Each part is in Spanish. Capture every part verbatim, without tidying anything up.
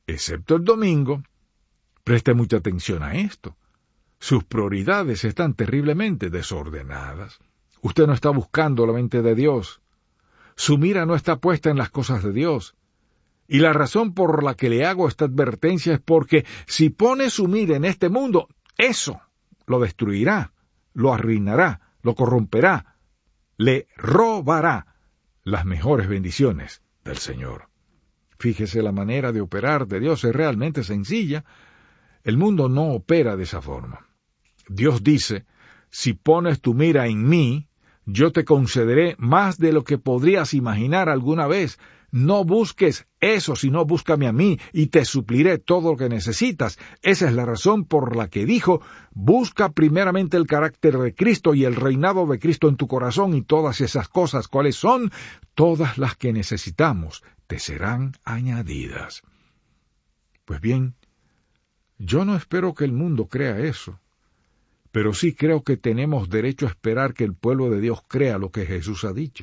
excepto el domingo. Preste mucha atención a esto. Sus prioridades están terriblemente desordenadas. Usted no está buscando la mente de Dios. Su mira no está puesta en las cosas de Dios. Y la razón por la que le hago esta advertencia es porque si pone su mira en este mundo, eso lo destruirá, lo arruinará, lo corromperá, le robará las mejores bendiciones del Señor. Fíjese, la manera de operar de Dios es realmente sencilla. El mundo no opera de esa forma. Dios dice, si pones tu mira en mí, yo te concederé más de lo que podrías imaginar alguna vez. No busques eso, sino búscame a mí, y te supliré todo lo que necesitas. Esa es la razón por la que dijo, busca primeramente el carácter de Cristo y el reinado de Cristo en tu corazón, y todas esas cosas, ¿cuáles son? Todas las que necesitamos, te serán añadidas. Pues bien, yo no espero que el mundo crea eso, pero sí creo que tenemos derecho a esperar que el pueblo de Dios crea lo que Jesús ha dicho.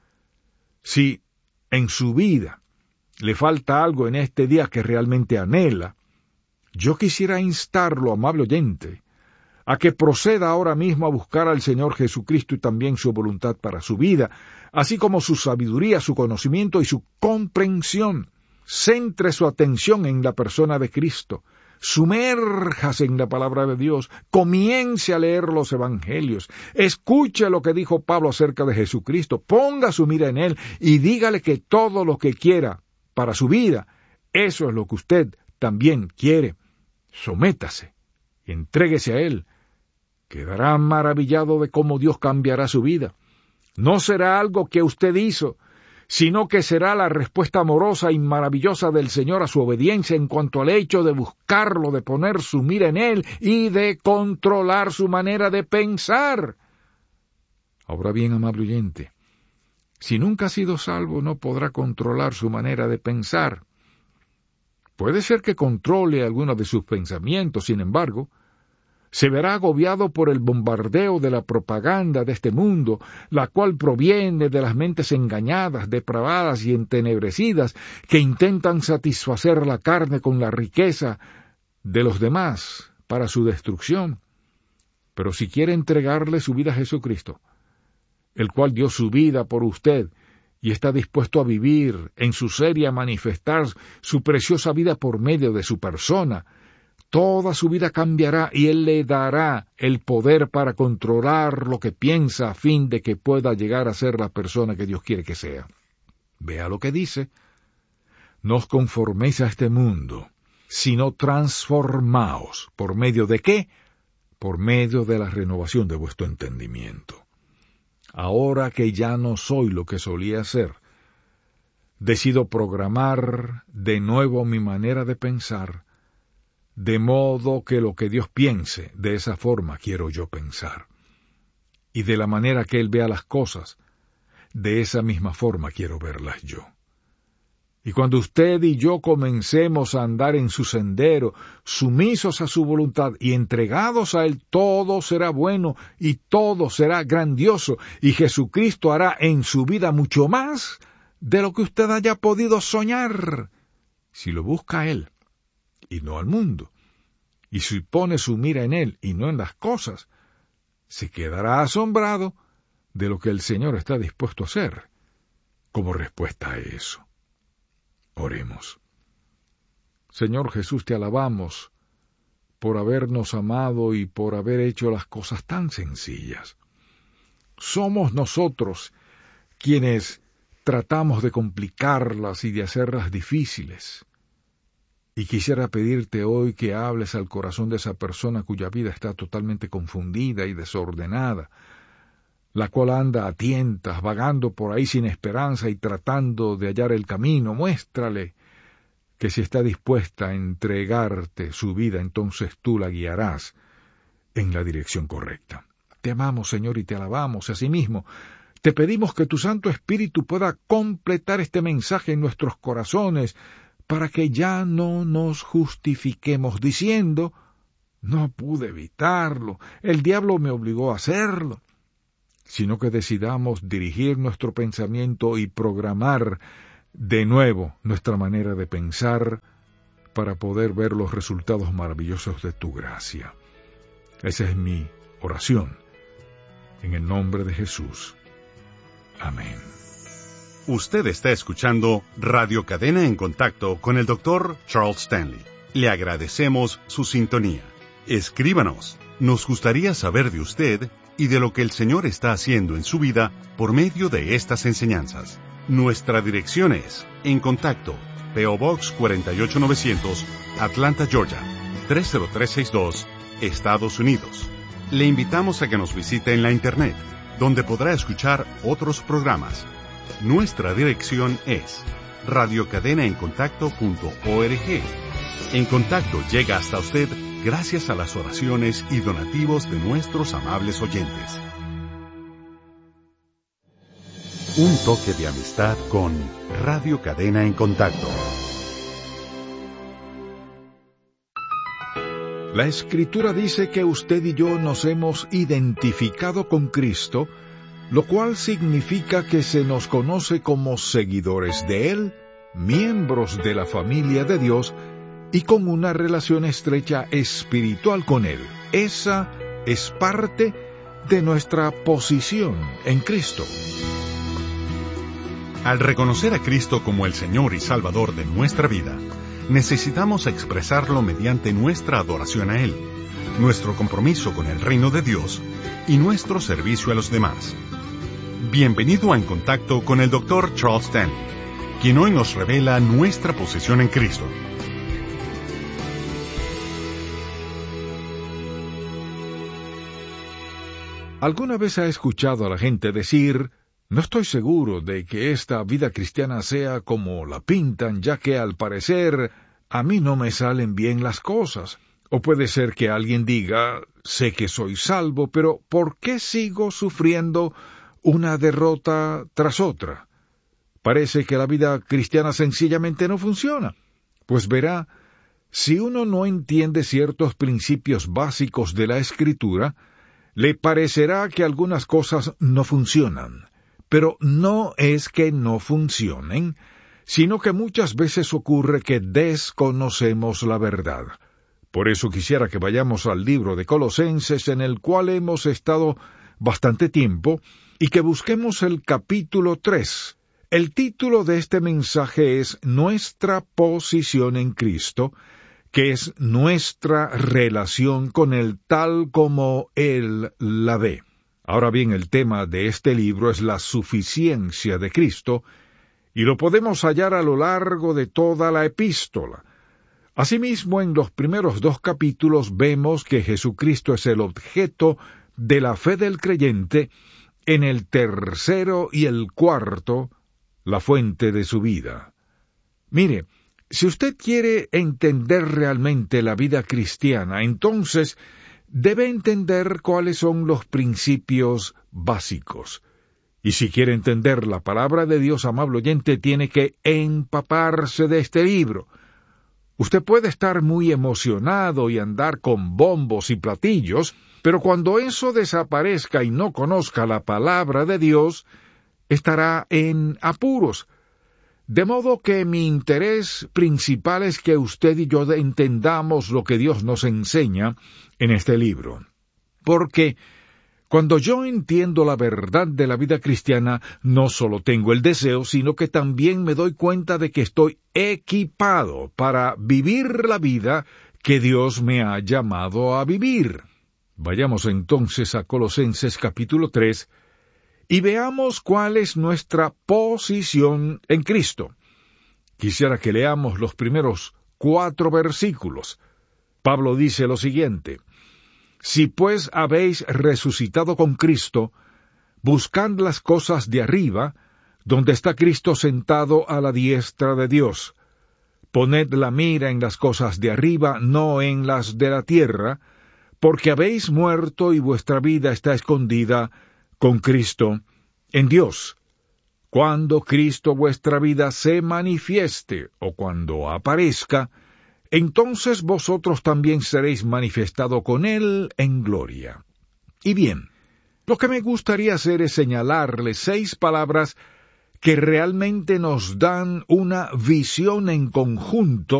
Si en su vida le falta algo en este día que realmente anhela, yo quisiera instarlo, amable oyente, a que proceda ahora mismo a buscar al Señor Jesucristo y también su voluntad para su vida, así como su sabiduría, su conocimiento y su comprensión. Centre su atención en la persona de Cristo. Sumérjase en la palabra de Dios, comience a leer los evangelios, escuche lo que dijo Pablo acerca de Jesucristo, ponga su mira en Él y dígale que todo lo que quiera para su vida, eso es lo que usted también quiere. Sométase, entréguese a Él, quedará maravillado de cómo Dios cambiará su vida. No será algo que usted hizo, sino que será la respuesta amorosa y maravillosa del Señor a su obediencia en cuanto al hecho de buscarlo, de poner su mira en Él y de controlar su manera de pensar. Ahora bien, amable oyente, si nunca ha sido salvo, no podrá controlar su manera de pensar. Puede ser que controle algunos de sus pensamientos, sin embargo, se verá agobiado por el bombardeo de la propaganda de este mundo, la cual proviene de las mentes engañadas, depravadas y entenebrecidas, que intentan satisfacer la carne con la riqueza de los demás para su destrucción. Pero si quiere entregarle su vida a Jesucristo, el cual dio su vida por usted, y está dispuesto a vivir en su ser y a manifestar su preciosa vida por medio de su persona, toda su vida cambiará y Él le dará el poder para controlar lo que piensa a fin de que pueda llegar a ser la persona que Dios quiere que sea. Vea lo que dice. No os conforméis a este mundo, sino transformaos. ¿Por medio de qué? Por medio de la renovación de vuestro entendimiento. Ahora que ya no soy lo que solía ser, decido programar de nuevo mi manera de pensar, de modo que lo que Dios piense, de esa forma quiero yo pensar. Y de la manera que Él vea las cosas, de esa misma forma quiero verlas yo. Y cuando usted y yo comencemos a andar en su sendero, sumisos a su voluntad y entregados a Él, todo será bueno y todo será grandioso, y Jesucristo hará en su vida mucho más de lo que usted haya podido soñar, si lo busca a Él y no al mundo, y si pone su mira en Él y no en las cosas, se quedará asombrado de lo que el Señor está dispuesto a hacer como respuesta a eso. Oremos. Señor Jesús, te alabamos por habernos amado y por haber hecho las cosas tan sencillas. Somos nosotros quienes tratamos de complicarlas y de hacerlas difíciles. Y quisiera pedirte hoy que hables al corazón de esa persona cuya vida está totalmente confundida y desordenada, la cual anda a tientas, vagando por ahí sin esperanza y tratando de hallar el camino. Muéstrale que si está dispuesta a entregarte su vida, entonces tú la guiarás en la dirección correcta. Te amamos, Señor, y te alabamos. Asimismo, te pedimos que tu Santo Espíritu pueda completar este mensaje en nuestros corazones, para que ya no nos justifiquemos diciendo, no pude evitarlo, el diablo me obligó a hacerlo, sino que decidamos dirigir nuestro pensamiento y programar de nuevo nuestra manera de pensar para poder ver los resultados maravillosos de tu gracia. Esa es mi oración. En el nombre de Jesús. Amén. Usted está escuchando Radio Cadena en Contacto con el doctor Charles Stanley. Le agradecemos su sintonía. Escríbanos. Nos gustaría saber de usted y de lo que el Señor está haciendo en su vida por medio de estas enseñanzas. Nuestra dirección es En Contacto, P O Box cuarenta y ocho novecientos, Atlanta, Georgia, tres cero tres seis dos, Estados Unidos. Le invitamos a que nos visite en la Internet, donde podrá escuchar otros programas. Nuestra dirección es radio cadena en contacto punto org. En Contacto llega hasta usted gracias a las oraciones y donativos de nuestros amables oyentes. Un toque de amistad con Radio Cadena en Contacto. La Escritura dice que usted y yo nos hemos identificado con Cristo, lo cual significa que se nos conoce como seguidores de Él, miembros de la familia de Dios y con una relación estrecha espiritual con Él. Esa es parte de nuestra posición en Cristo. Al reconocer a Cristo como el Señor y Salvador de nuestra vida, necesitamos expresarlo mediante nuestra adoración a Él, nuestro compromiso con el reino de Dios y nuestro servicio a los demás. Bienvenido a En Contacto con el doctor Charles Stanley, quien hoy nos revela nuestra posición en Cristo. ¿Alguna vez ha escuchado a la gente decir: no estoy seguro de que esta vida cristiana sea como la pintan, ya que al parecer a mí no me salen bien las cosas? O puede ser que alguien diga: sé que soy salvo, pero ¿por qué sigo sufriendo una derrota tras otra? Parece que la vida cristiana sencillamente no funciona. Pues verá, si uno no entiende ciertos principios básicos de la Escritura, le parecerá que algunas cosas no funcionan. Pero no es que no funcionen, sino que muchas veces ocurre que desconocemos la verdad. Por eso quisiera que vayamos al libro de Colosenses, en el cual hemos estado bastante tiempo, y que busquemos el capítulo tres. El título de este mensaje es Nuestra posición en Cristo, que es nuestra relación con Él tal como Él la ve. Ahora bien, el tema de este libro es la suficiencia de Cristo, y lo podemos hallar a lo largo de toda la epístola. Asimismo, en los primeros dos capítulos vemos que Jesucristo es el objeto de la fe del creyente, en el tercero y el cuarto, la fuente de su vida. Mire, si usted quiere entender realmente la vida cristiana, entonces debe entender cuáles son los principios básicos. Y si quiere entender la palabra de Dios, amable oyente, tiene que empaparse de este libro. Usted puede estar muy emocionado y andar con bombos y platillos, pero cuando eso desaparezca y no conozca la palabra de Dios, estará en apuros. De modo que mi interés principal es que usted y yo entendamos lo que Dios nos enseña en este libro. Porque cuando yo entiendo la verdad de la vida cristiana, no solo tengo el deseo, sino que también me doy cuenta de que estoy equipado para vivir la vida que Dios me ha llamado a vivir. Vayamos entonces a Colosenses capítulo tres, y veamos cuál es nuestra posición en Cristo. Quisiera que leamos los primeros cuatro versículos. Pablo dice lo siguiente: Si pues habéis resucitado con Cristo, buscad las cosas de arriba, donde está Cristo sentado a la diestra de Dios. Poned la mira en las cosas de arriba, no en las de la tierra, porque habéis muerto y vuestra vida está escondida con Cristo en Dios. Cuando Cristo vuestra vida se manifieste, o cuando aparezca, entonces vosotros también seréis manifestado con Él en gloria. Y bien, lo que me gustaría hacer es señalarle seis palabras que realmente nos dan una visión en conjunto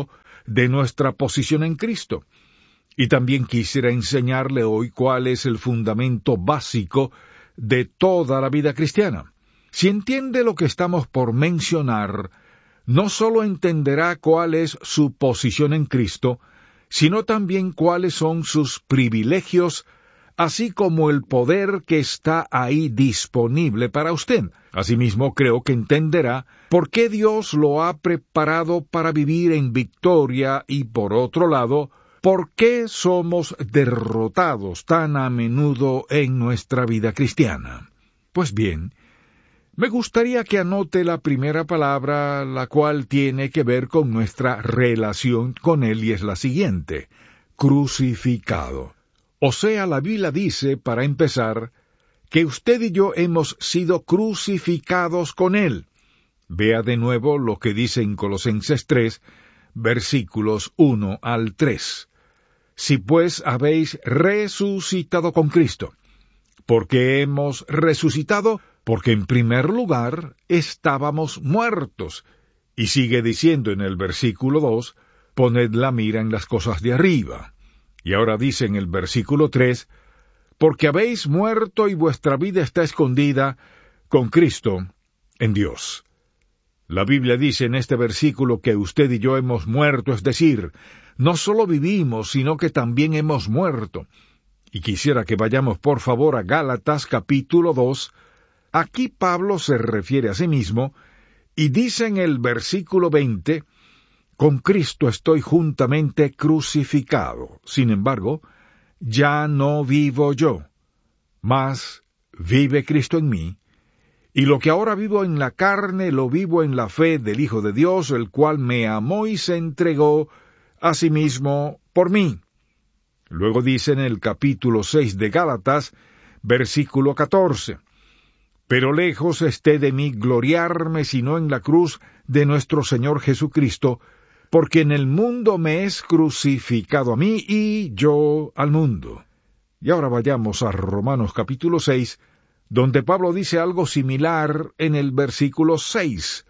de nuestra posición en Cristo. Y también quisiera enseñarle hoy cuál es el fundamento básico de toda la vida cristiana. Si entiende lo que estamos por mencionar, no solo entenderá cuál es su posición en Cristo, sino también cuáles son sus privilegios, así como el poder que está ahí disponible para usted. Asimismo, creo que entenderá por qué Dios lo ha preparado para vivir en victoria y, por otro lado, por qué somos derrotados tan a menudo en nuestra vida cristiana. Pues bien, me gustaría que anote la primera palabra, la cual tiene que ver con nuestra relación con Él, y es la siguiente: crucificado. O sea, la Biblia dice, para empezar, que usted y yo hemos sido crucificados con Él. Vea de nuevo lo que dice en Colosenses tres, versículos uno al tres. Si pues habéis resucitado con Cristo. ¿Por qué hemos resucitado? Porque en primer lugar estábamos muertos. Y sigue diciendo en el versículo dos, poned la mira en las cosas de arriba. Y ahora dice en el versículo tres, porque habéis muerto y vuestra vida está escondida con Cristo en Dios. La Biblia dice en este versículo que usted y yo hemos muerto, es decir, no solo vivimos, sino que también hemos muerto. Y quisiera que vayamos por favor a Gálatas capítulo dos. Aquí Pablo se refiere a sí mismo y dice en el versículo veinte, con Cristo estoy juntamente crucificado. Sin embargo, ya no vivo yo, mas vive Cristo en mí, y lo que ahora vivo en la carne lo vivo en la fe del Hijo de Dios, el cual me amó y se entregó a sí mismo por mí. Luego dice en el capítulo seis de Gálatas, versículo catorce, pero lejos esté de mí gloriarme sino en la cruz de nuestro Señor Jesucristo, porque en el mundo me es crucificado a mí y yo al mundo. Y ahora vayamos a Romanos capítulo seis, donde Pablo dice algo similar en el versículo seis.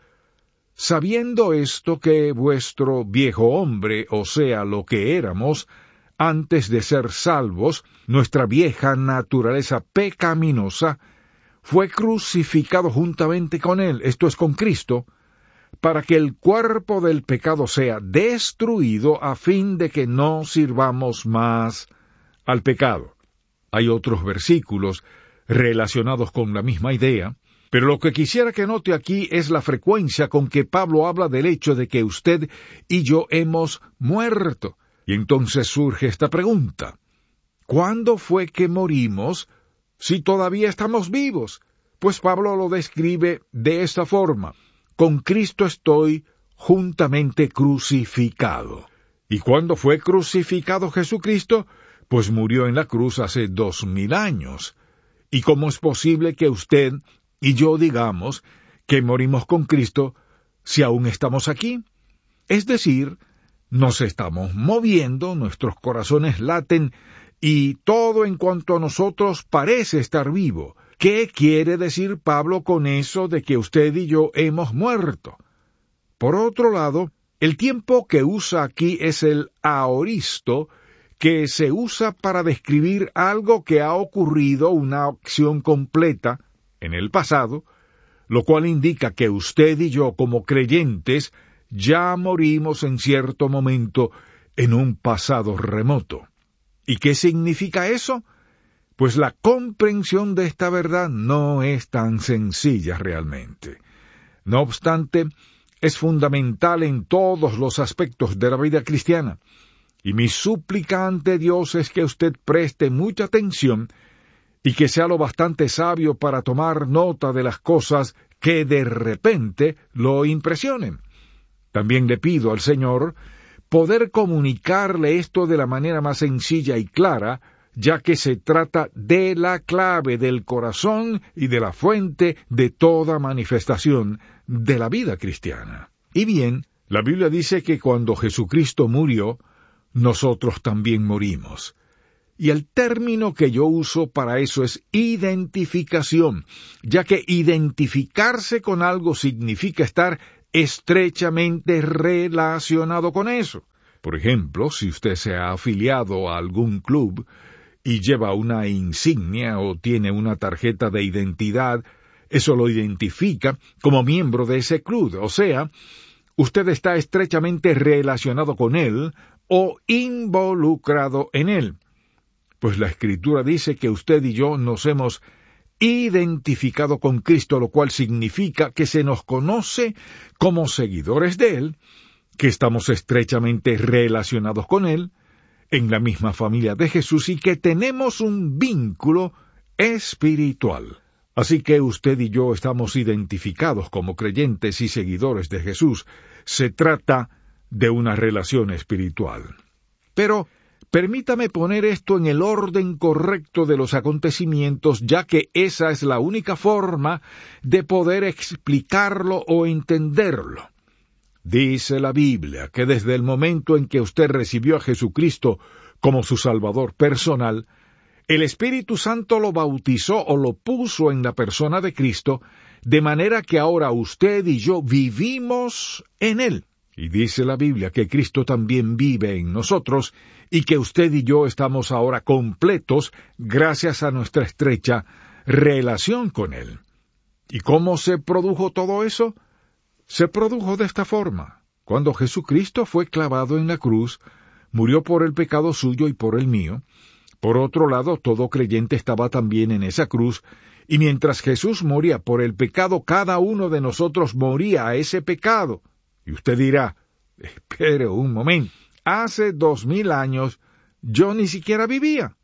Sabiendo esto que vuestro viejo hombre, o sea, lo que éramos, antes de ser salvos, nuestra vieja naturaleza pecaminosa, fue crucificado juntamente con él, esto es con Cristo, para que el cuerpo del pecado sea destruido a fin de que no sirvamos más al pecado. Hay otros versículos relacionados con la misma idea, pero lo que quisiera que note aquí es la frecuencia con que Pablo habla del hecho de que usted y yo hemos muerto. Y entonces surge esta pregunta: ¿cuándo fue que morimos si todavía estamos vivos? Pues Pablo lo describe de esta forma: con Cristo estoy juntamente crucificado. ¿Y cuándo fue crucificado Jesucristo? Pues murió en la cruz hace dos mil años. ¿Y cómo es posible que usted y yo digamos que morimos con Cristo si aún estamos aquí? Es decir, nos estamos moviendo, nuestros corazones laten y todo en cuanto a nosotros parece estar vivo. ¿Qué quiere decir Pablo con eso de que usted y yo hemos muerto? Por otro lado, el tiempo que usa aquí es el aoristo, que se usa para describir algo que ha ocurrido, una acción completa, en el pasado, lo cual indica que usted y yo, como creyentes, ya morimos en cierto momento en un pasado remoto. ¿Y qué significa eso? Pues la comprensión de esta verdad no es tan sencilla realmente. No obstante, es fundamental en todos los aspectos de la vida cristiana. Y mi súplica ante Dios es que usted preste mucha atención y que sea lo bastante sabio para tomar nota de las cosas que de repente lo impresionen. También le pido al Señor poder comunicarle esto de la manera más sencilla y clara, ya que se trata de la clave del corazón y de la fuente de toda manifestación de la vida cristiana. Y bien, la Biblia dice que cuando Jesucristo murió, nosotros también morimos. Y el término que yo uso para eso es identificación, ya que identificarse con algo significa estar estrechamente relacionado con eso. Por ejemplo, si usted se ha afiliado a algún club y lleva una insignia o tiene una tarjeta de identidad, eso lo identifica como miembro de ese club, o sea, usted está estrechamente relacionado con él o involucrado en él. Pues la Escritura dice que usted y yo nos hemos identificado con Cristo, lo cual significa que se nos conoce como seguidores de Él, que estamos estrechamente relacionados con Él, en la misma familia de Jesús y que tenemos un vínculo espiritual. Así que usted y yo estamos identificados como creyentes y seguidores de Jesús. Se trata de una relación espiritual. Pero permítame poner esto en el orden correcto de los acontecimientos, ya que esa es la única forma de poder explicarlo o entenderlo. Dice la Biblia que desde el momento en que usted recibió a Jesucristo como su Salvador personal, el Espíritu Santo lo bautizó o lo puso en la persona de Cristo, de manera que ahora usted y yo vivimos en Él. Y dice la Biblia que Cristo también vive en nosotros y que usted y yo estamos ahora completos gracias a nuestra estrecha relación con Él. ¿Y cómo se produjo todo eso? Se produjo de esta forma. Cuando Jesucristo fue clavado en la cruz, murió por el pecado suyo y por el mío. Por otro lado, todo creyente estaba también en esa cruz, y mientras Jesús moría por el pecado, cada uno de nosotros moría a ese pecado. Y usted dirá, espere un momento, hace dos mil años yo ni siquiera vivía.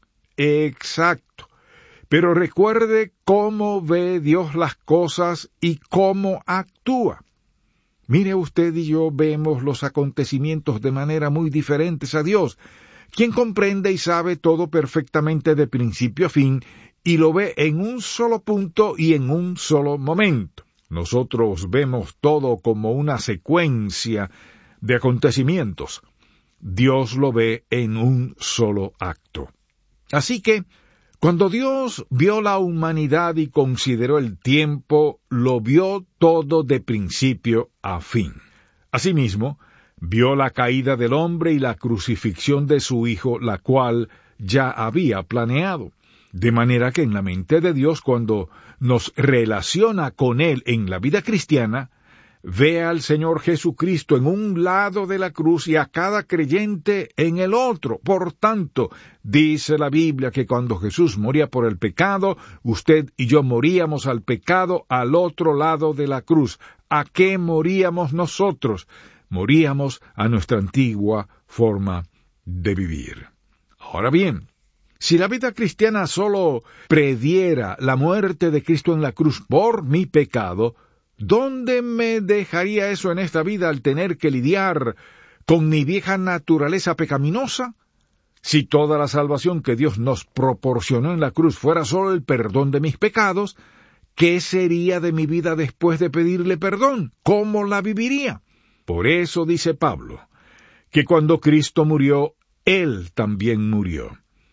Exacto. Pero recuerde cómo ve Dios las cosas y cómo actúa. Mire, usted y yo vemos los acontecimientos de manera muy diferentes a Dios, quien comprende y sabe todo perfectamente de principio a fin, y lo ve en un solo punto y en un solo momento. Nosotros vemos todo como una secuencia de acontecimientos. Dios lo ve en un solo acto. Así que, cuando Dios vio la humanidad y consideró el tiempo, lo vio todo de principio a fin. Asimismo, vio la caída del hombre y la crucifixión de su Hijo, la cual ya había planeado. De manera que en la mente de Dios, cuando nos relaciona con Él en la vida cristiana, ve al Señor Jesucristo en un lado de la cruz y a cada creyente en el otro. Por tanto, dice la Biblia que cuando Jesús moría por el pecado, usted y yo moríamos al pecado al otro lado de la cruz. ¿A qué moríamos nosotros? Moríamos a nuestra antigua forma de vivir. Ahora bien, si la vida cristiana solo prediera la muerte de Cristo en la cruz por mi pecado, ¿dónde me dejaría eso en esta vida al tener que lidiar con mi vieja naturaleza pecaminosa? Si toda la salvación que Dios nos proporcionó en la cruz fuera solo el perdón de mis pecados, ¿qué sería de mi vida después de pedirle perdón? ¿Cómo la viviría? Por eso dice Pablo, que cuando Cristo murió, Él también murió.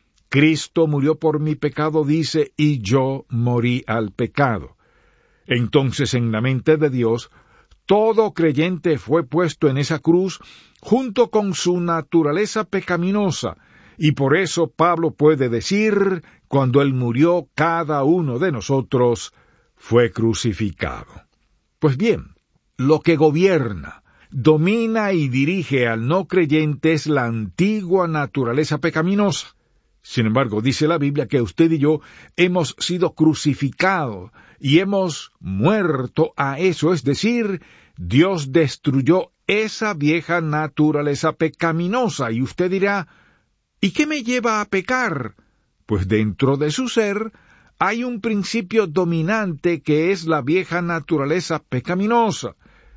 Cristo murió por mi pecado, dice, y yo morí al pecado. Entonces, en la mente de Dios, todo creyente fue puesto en esa cruz junto con su naturaleza pecaminosa, y por eso Pablo puede decir, cuando Él murió, cada uno de nosotros fue crucificado. Pues bien, lo que gobierna, domina y dirige al no creyente es la antigua naturaleza pecaminosa. Sin embargo, dice la Biblia que usted y yo hemos sido crucificados y hemos muerto a eso, es decir, Dios destruyó esa vieja naturaleza pecaminosa. Y usted dirá, ¿y qué me lleva a pecar? Pues dentro de su ser hay un principio dominante que es la vieja naturaleza pecaminosa.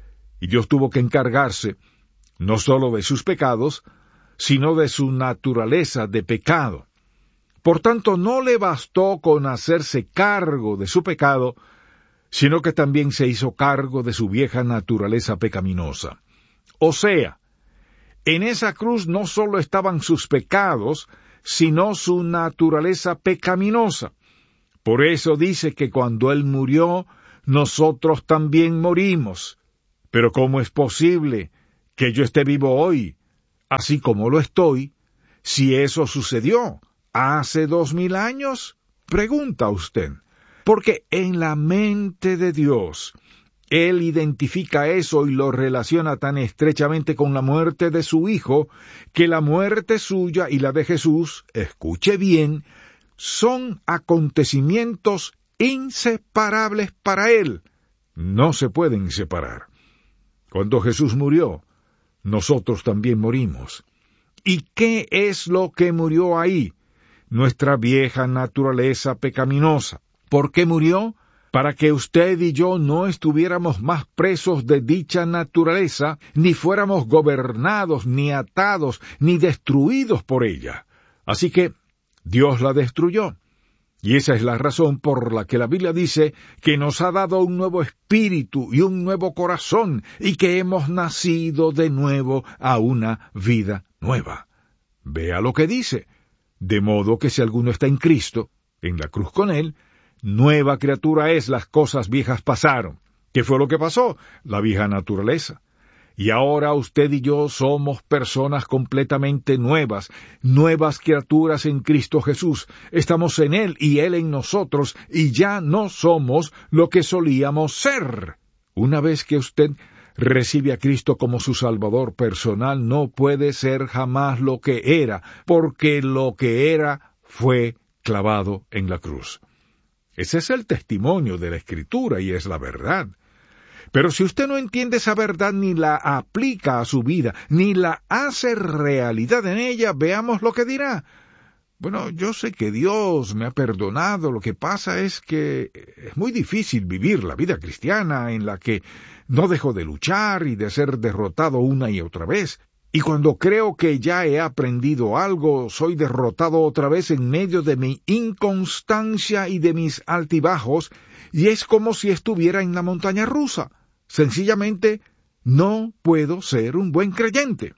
Y Dios tuvo que encargarse no solo de sus pecados, sino de su naturaleza de pecado. Por tanto, no le bastó con hacerse cargo de su pecado, sino que también se hizo cargo de su vieja naturaleza pecaminosa. O sea, en esa cruz no solo estaban sus pecados, sino su naturaleza pecaminosa. Por eso dice que cuando Él murió, nosotros también morimos. Pero ¿cómo es posible que yo esté vivo hoy? así como lo estoy, si eso sucedió hace dos mil años, pregunta usted. Porque en la mente de Dios, Él identifica eso y lo relaciona tan estrechamente con la muerte de su Hijo, que la muerte suya y la de Jesús, escuche bien, son acontecimientos inseparables para Él. No se pueden separar. Cuando Jesús murió, nosotros también morimos. ¿Y qué es lo que murió ahí? Nuestra vieja naturaleza pecaminosa. ¿Por qué murió? Para que usted y yo no estuviéramos más presos de dicha naturaleza, ni fuéramos gobernados, ni atados, ni destruidos por ella. Así que Dios la destruyó. Y esa es la razón por la que la Biblia dice que nos ha dado un nuevo espíritu y un nuevo corazón, y que hemos nacido de nuevo a una vida nueva. Vea lo que dice. De modo que si alguno está en Cristo, en la cruz con Él, nueva criatura es, las cosas viejas pasaron. ¿Qué fue lo que pasó? La vieja naturaleza. Y ahora usted y yo somos personas completamente nuevas, nuevas criaturas en Cristo Jesús. Estamos en Él y Él en nosotros, y ya no somos lo que solíamos ser. Una vez que usted recibe a Cristo como su Salvador personal, no puede ser jamás lo que era, porque lo que era fue clavado en la cruz. Ese es el testimonio de la Escritura y es la verdad. Pero si usted no entiende esa verdad, ni la aplica a su vida, ni la hace realidad en ella, veamos lo que dirá. Bueno, yo sé que Dios me ha perdonado, lo que pasa es que es muy difícil vivir la vida cristiana en la que no dejo de luchar y de ser derrotado una y otra vez. Y cuando creo que ya he aprendido algo, soy derrotado otra vez en medio de mi inconstancia y de mis altibajos, y es como si estuviera en la montaña rusa. Sencillamente, no puedo ser un buen creyente.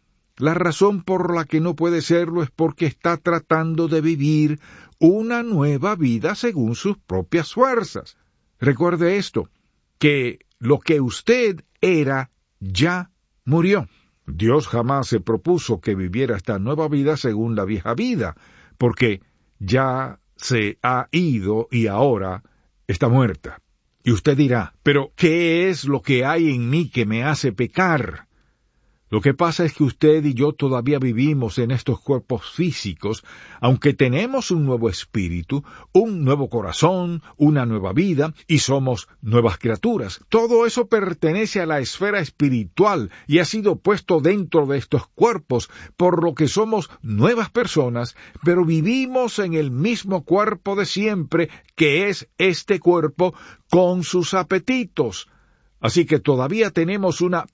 La razón por la que no puede serlo es porque está tratando de vivir una nueva vida según sus propias fuerzas. Recuerde esto, que lo que usted era ya murió. Dios jamás se propuso que viviera esta nueva vida según la vieja vida, porque ya se ha ido y ahora está muerta. Y usted dirá, ¿pero qué es lo que hay en mí que me hace pecar? Lo que pasa es que usted y yo todavía vivimos en estos cuerpos físicos, aunque tenemos un nuevo espíritu, un nuevo corazón, una nueva vida, y somos nuevas criaturas. Todo eso pertenece a la esfera espiritual y ha sido puesto dentro de estos cuerpos, por lo que somos nuevas personas, pero vivimos en el mismo cuerpo de siempre, que es este cuerpo con sus apetitos. Así que todavía tenemos una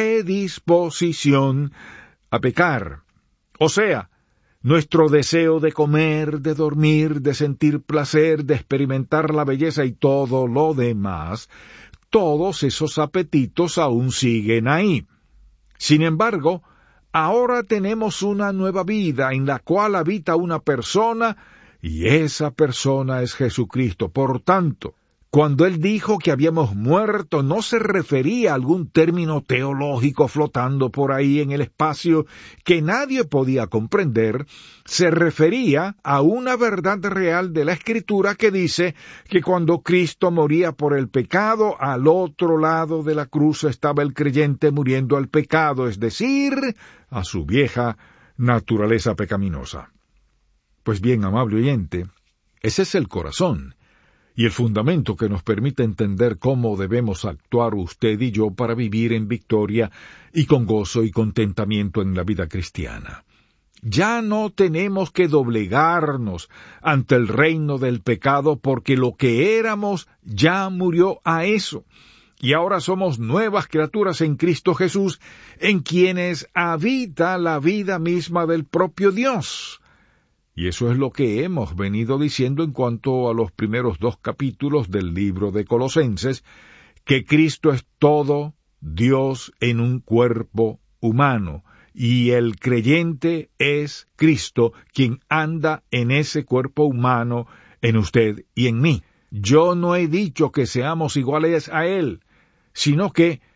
predisposición a pecar. O sea, nuestro deseo de comer, de dormir, de sentir placer, de experimentar la belleza y todo lo demás, todos esos apetitos aún siguen ahí. Sin embargo, ahora tenemos una nueva vida en la cual habita una persona, y esa persona es Jesucristo. Por tanto, cuando Él dijo que habíamos muerto, no se refería a algún término teológico flotando por ahí en el espacio que nadie podía comprender. Se refería a una verdad real de la Escritura que dice que cuando Cristo moría por el pecado, al otro lado de la cruz estaba el creyente muriendo al pecado, es decir, a su vieja naturaleza pecaminosa. Pues bien, amable oyente, ese es el corazón y el fundamento que nos permite entender cómo debemos actuar usted y yo para vivir en victoria y con gozo y contentamiento en la vida cristiana. Ya no tenemos que doblegarnos ante el reino del pecado, porque lo que éramos ya murió a eso. Y ahora somos nuevas criaturas en Cristo Jesús, en quienes habita la vida misma del propio Dios. Y eso es lo que hemos venido diciendo en cuanto a los primeros dos capítulos del libro de Colosenses, que Cristo es todo Dios en un cuerpo humano, y el creyente es Cristo quien anda en ese cuerpo humano, en usted y en mí. Yo no he dicho que seamos iguales a Él, sino que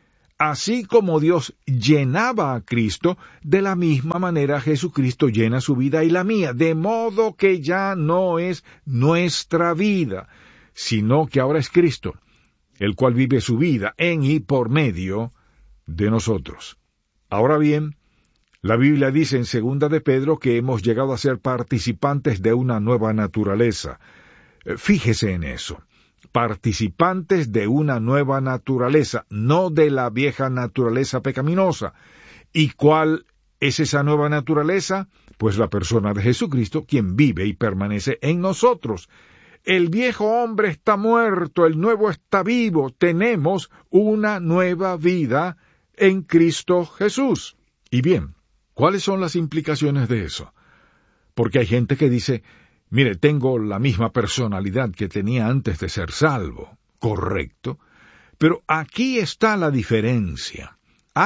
así como Dios llenaba a Cristo, de la misma manera Jesucristo llena su vida y la mía, de modo que ya no es nuestra vida, sino que ahora es Cristo, el cual vive su vida en y por medio de nosotros. Ahora bien, la Biblia dice en segunda de Pedro que hemos llegado a ser participantes de una nueva naturaleza. Fíjese en eso. Participantes de una nueva naturaleza, no de la vieja naturaleza pecaminosa. ¿Y cuál es esa nueva naturaleza? Pues la persona de Jesucristo, quien vive y permanece en nosotros. El viejo hombre está muerto, el nuevo está vivo. Tenemos una nueva vida en Cristo Jesús. Y bien, ¿cuáles son las implicaciones de eso? Porque hay gente que dice, mire, tengo la misma personalidad que tenía antes de ser salvo. Correcto. Pero aquí está la diferencia.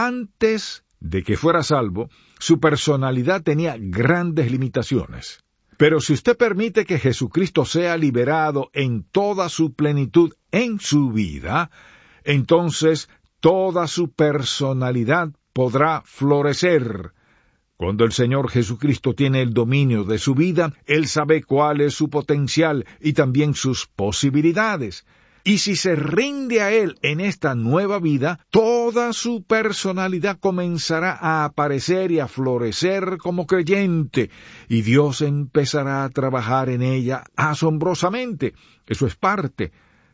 Antes de que fuera salvo, su personalidad tenía grandes limitaciones. Pero si usted permite que Jesucristo sea liberado en toda su plenitud en su vida, entonces toda su personalidad podrá florecer. Cuando el Señor Jesucristo tiene el dominio de su vida, Él sabe cuál es su potencial y también sus posibilidades. Y si se rinde a Él en esta nueva vida, toda su personalidad comenzará a aparecer y a florecer como creyente, y Dios empezará a trabajar en ella asombrosamente. Eso es parte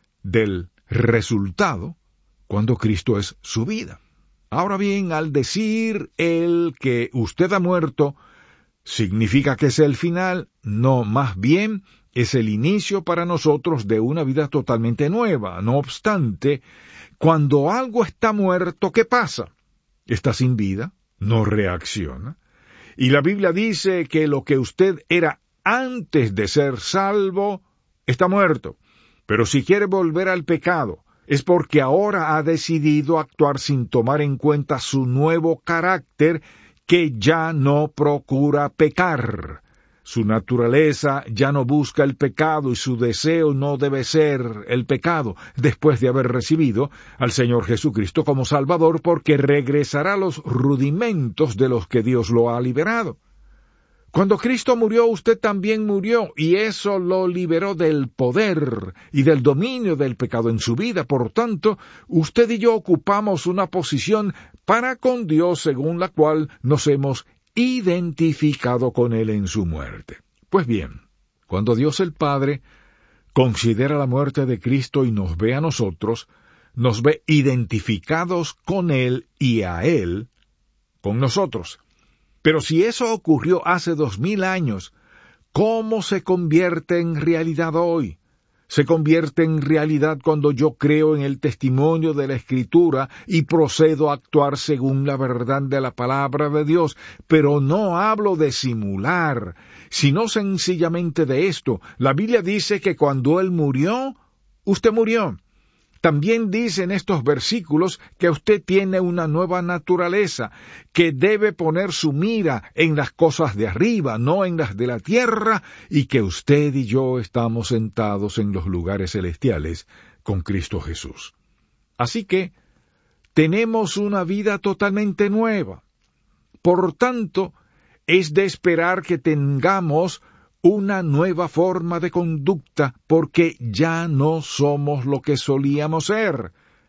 del resultado cuando Cristo es su vida. Ahora bien, al decir Él que usted ha muerto, ¿significa que es el final? No, más bien es el inicio para nosotros de una vida totalmente nueva. No obstante, cuando algo está muerto, ¿qué pasa? Está sin vida, no reacciona. Y la Biblia dice que lo que usted era antes de ser salvo, está muerto. Pero si quiere volver al pecado, es porque ahora ha decidido actuar sin tomar en cuenta su nuevo carácter, que ya no procura pecar. Su naturaleza ya no busca el pecado y su deseo no debe ser el pecado, después de haber recibido al Señor Jesucristo como Salvador, porque regresará a los rudimentos de los que Dios lo ha liberado. Cuando Cristo murió, usted también murió, y eso lo liberó del poder y del dominio del pecado en su vida. Por tanto, usted y yo ocupamos una posición para con Dios según la cual nos hemos identificado con Él en su muerte. Pues bien, cuando Dios el Padre considera la muerte de Cristo y nos ve a nosotros, nos ve identificados con Él y a Él con nosotros. Pero si eso ocurrió hace dos mil años, ¿cómo se convierte en realidad hoy? Se convierte en realidad cuando yo creo en el testimonio de la Escritura y procedo a actuar según la verdad de la palabra de Dios. Pero no hablo de simular, sino sencillamente de esto. La Biblia dice que cuando Él murió, usted murió. También dice en estos versículos que usted tiene una nueva naturaleza, que debe poner su mira en las cosas de arriba, no en las de la tierra, y que usted y yo estamos sentados en los lugares celestiales con Cristo Jesús. Así que tenemos una vida totalmente nueva. Por tanto, es de esperar que tengamos una nueva forma de conducta, porque ya no somos lo que solíamos ser.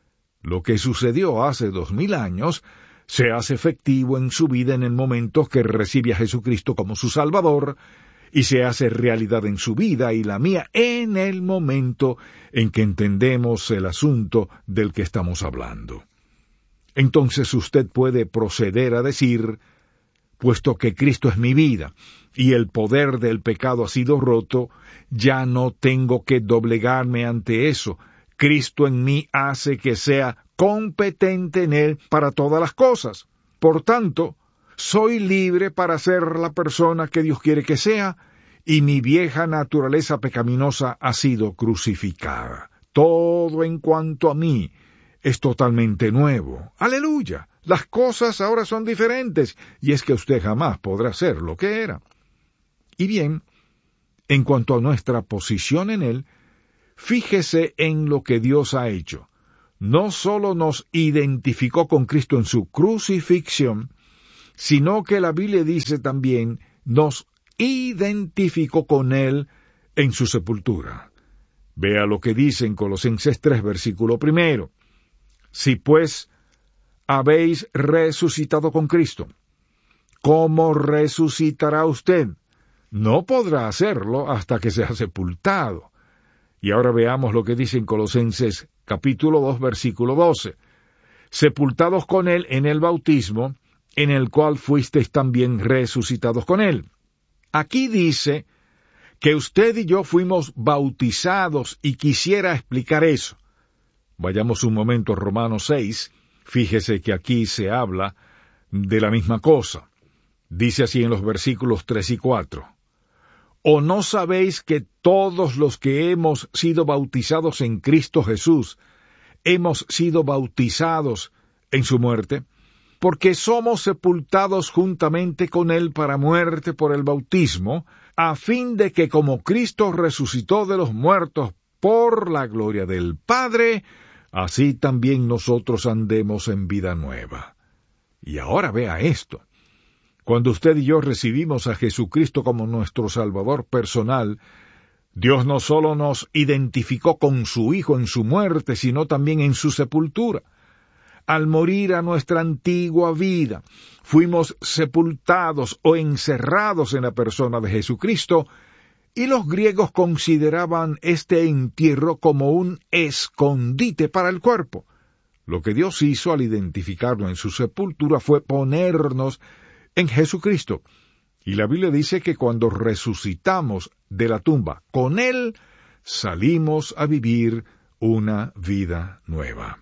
Lo que sucedió hace dos mil años se hace efectivo en su vida en el momento que recibe a Jesucristo como su Salvador, y se hace realidad en su vida y la mía en el momento en que entendemos el asunto del que estamos hablando. Entonces usted puede proceder a decir, puesto que Cristo es mi vida, y el poder del pecado ha sido roto, ya no tengo que doblegarme ante eso. Cristo en mí hace que sea competente en Él para todas las cosas. Por tanto, soy libre para ser la persona que Dios quiere que sea, y mi vieja naturaleza pecaminosa ha sido crucificada. Todo en cuanto a mí es totalmente nuevo. ¡Aleluya! Las cosas ahora son diferentes, y es que usted jamás podrá ser lo que era. Y bien, en cuanto a nuestra posición en Él, fíjese en lo que Dios ha hecho. no solo nos identificó con Cristo en su crucifixión, sino que la Biblia dice también, nos identificó con Él en su sepultura. Vea lo que dice en Colosenses tres, versículo primero. Si pues habéis resucitado con Cristo, ¿cómo resucitará usted? No podrá hacerlo hasta que sea sepultado. Y ahora veamos lo que dice en Colosenses capítulo dos, versículo doce. Sepultados con Él en el bautismo, en el cual fuisteis también resucitados con Él. Aquí dice que usted y yo fuimos bautizados y quisiera explicar eso. Vayamos un momento a Romanos seis, fíjese que aquí se habla de la misma cosa. Dice así en los versículos tres y cuatro. ¿O no sabéis que todos los que hemos sido bautizados en Cristo Jesús, hemos sido bautizados en su muerte? Porque somos sepultados juntamente con Él para muerte por el bautismo, a fin de que como Cristo resucitó de los muertos por la gloria del Padre, así también nosotros andemos en vida nueva. Y ahora vea esto. Cuando usted y yo recibimos a Jesucristo como nuestro Salvador personal, Dios no solo nos identificó con su Hijo en su muerte, sino también en su sepultura. Al morir a nuestra antigua vida, fuimos sepultados o encerrados en la persona de Jesucristo, y los griegos consideraban este entierro como un escondite para el cuerpo. Lo que Dios hizo al identificarlo en su sepultura fue ponernos en Jesucristo. Y la Biblia dice que cuando resucitamos de la tumba con Él, salimos a vivir una vida nueva.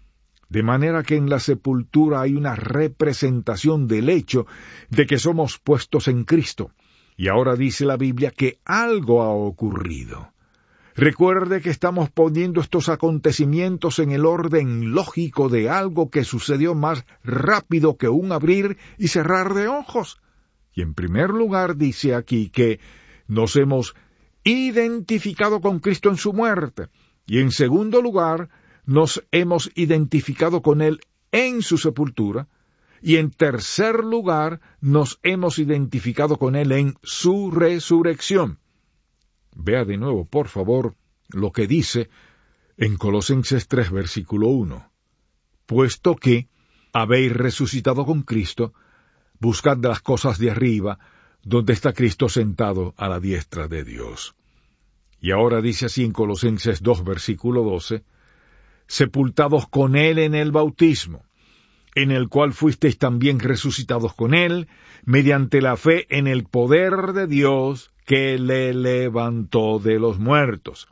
De manera que en la sepultura hay una representación del hecho de que somos puestos en Cristo. Y ahora dice la Biblia que algo ha ocurrido. Recuerde que estamos poniendo estos acontecimientos en el orden lógico de algo que sucedió más rápido que un abrir y cerrar de ojos. Y en primer lugar dice aquí que nos hemos identificado con Cristo en su muerte. Y en segundo lugar, nos hemos identificado con Él en su sepultura. Y en tercer lugar, nos hemos identificado con Él en su resurrección. Vea de nuevo, por favor, lo que dice en Colosenses tres, versículo uno. Puesto que habéis resucitado con Cristo, buscad las cosas de arriba, donde está Cristo sentado a la diestra de Dios. Y ahora dice así en Colosenses dos, versículo doce, sepultados con Él en el bautismo, en el cual fuisteis también resucitados con Él, mediante la fe en el poder de Dios, que le levantó de los muertos.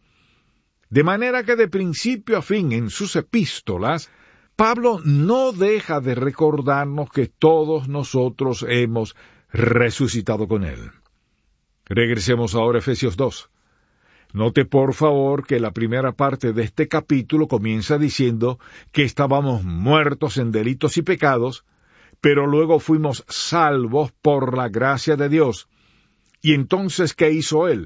De manera que de principio a fin en sus epístolas, Pablo no deja de recordarnos que todos nosotros hemos resucitado con Él. Regresemos ahora a Efesios dos. Note por favor que la primera parte de este capítulo comienza diciendo que estábamos muertos en delitos y pecados, pero luego fuimos salvos por la gracia de Dios. ¿Y entonces qué hizo Él?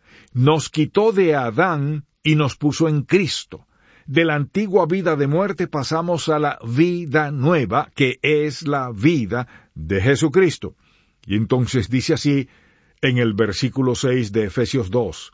Nos quitó de Adán y nos puso en Cristo. De la antigua vida de muerte pasamos a la vida nueva, que es la vida de Jesucristo. Y entonces dice así en el versículo seis de Efesios dos,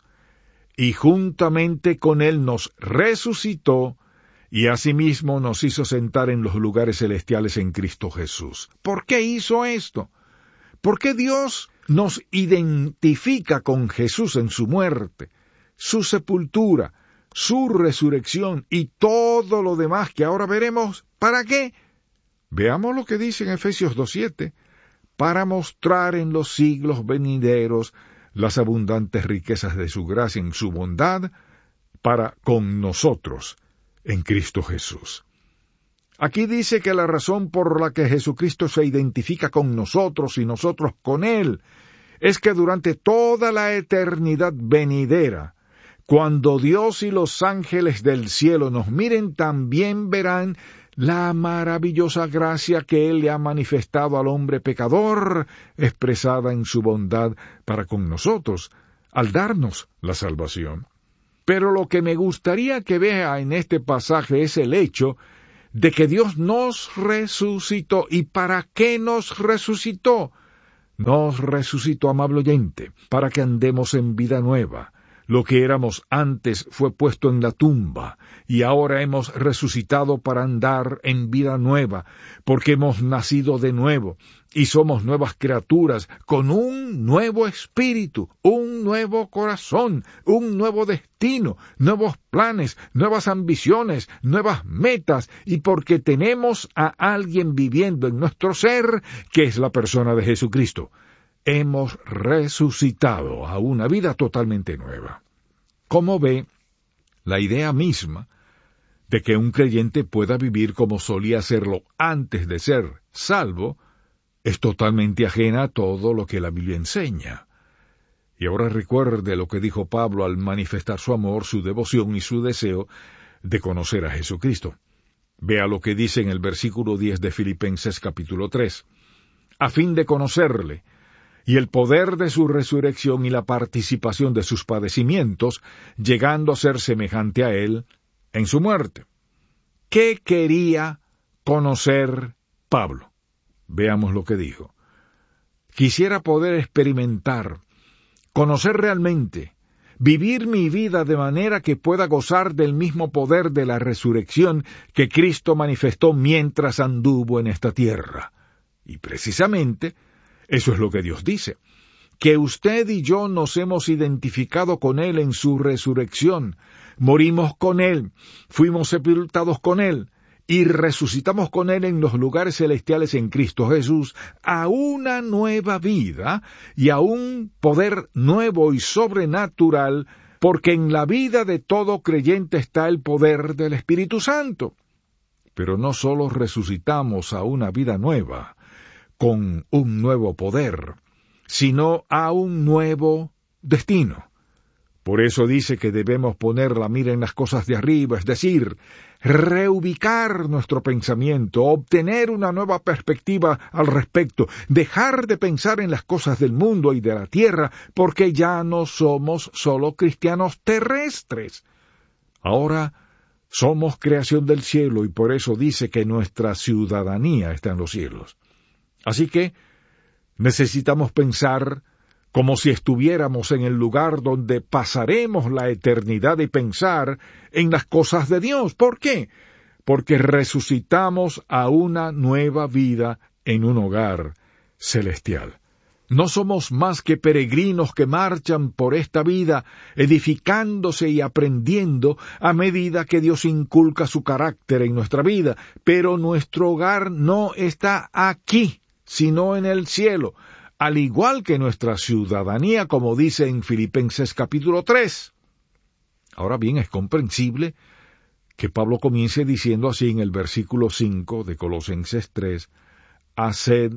y juntamente con Él nos resucitó, y asimismo nos hizo sentar en los lugares celestiales en Cristo Jesús. ¿Por qué hizo esto? ¿Por qué Dios nos identifica con Jesús en su muerte, su sepultura, su resurrección y todo lo demás que ahora veremos? ¿Para qué? Veamos lo que dice en Efesios dos siete, para mostrar en los siglos venideros las abundantes riquezas de su gracia en su bondad para con nosotros en Cristo Jesús. Aquí dice que la razón por la que Jesucristo se identifica con nosotros y nosotros con Él es que durante toda la eternidad venidera, cuando Dios y los ángeles del cielo nos miren, también verán la maravillosa gracia que Él le ha manifestado al hombre pecador, expresada en su bondad para con nosotros, al darnos la salvación. Pero lo que me gustaría que vea en este pasaje es el hecho de que Dios nos resucitó. ¿Y para qué nos resucitó? Nos resucitó, amable oyente, para que andemos en vida nueva. Lo que éramos antes fue puesto en la tumba, y ahora hemos resucitado para andar en vida nueva, porque hemos nacido de nuevo, y somos nuevas criaturas, con un nuevo espíritu, un nuevo corazón, un nuevo destino, nuevos planes, nuevas ambiciones, nuevas metas, y porque tenemos a alguien viviendo en nuestro ser, que es la persona de Jesucristo. Hemos resucitado a una vida totalmente nueva. Como ve, la idea misma de que un creyente pueda vivir como solía hacerlo antes de ser salvo es totalmente ajena a todo lo que la Biblia enseña. Y ahora recuerde lo que dijo Pablo al manifestar su amor, su devoción y su deseo de conocer a Jesucristo. Vea lo que dice en el versículo diez de Filipenses capítulo tres. A fin de conocerle, y el poder de su resurrección y la participación de sus padecimientos, llegando a ser semejante a él en su muerte. ¿Qué quería conocer Pablo? Veamos lo que dijo. Quisiera poder experimentar, conocer realmente, vivir mi vida de manera que pueda gozar del mismo poder de la resurrección que Cristo manifestó mientras anduvo en esta tierra. Y precisamente, eso es lo que Dios dice, que usted y yo nos hemos identificado con Él en su resurrección, morimos con Él, fuimos sepultados con Él, y resucitamos con Él en los lugares celestiales en Cristo Jesús, a una nueva vida y a un poder nuevo y sobrenatural, porque en la vida de todo creyente está el poder del Espíritu Santo. Pero no solo resucitamos a una vida nueva, con un nuevo poder, sino a un nuevo destino. Por eso dice que debemos poner la mira en las cosas de arriba, es decir, reubicar nuestro pensamiento, obtener una nueva perspectiva al respecto, dejar de pensar en las cosas del mundo y de la tierra, porque ya no somos solo cristianos terrestres. Ahora somos creación del cielo y por eso dice que nuestra ciudadanía está en los cielos. Así que necesitamos pensar como si estuviéramos en el lugar donde pasaremos la eternidad y pensar en las cosas de Dios. ¿Por qué? Porque resucitamos a una nueva vida en un hogar celestial. No somos más que peregrinos que marchan por esta vida, edificándose y aprendiendo a medida que Dios inculca su carácter en nuestra vida, pero nuestro hogar no está aquí, sino en el cielo, al igual que nuestra ciudadanía, como dice en Filipenses capítulo tres. Ahora bien, es comprensible que Pablo comience diciendo así en el versículo cinco de Colosenses tres, haced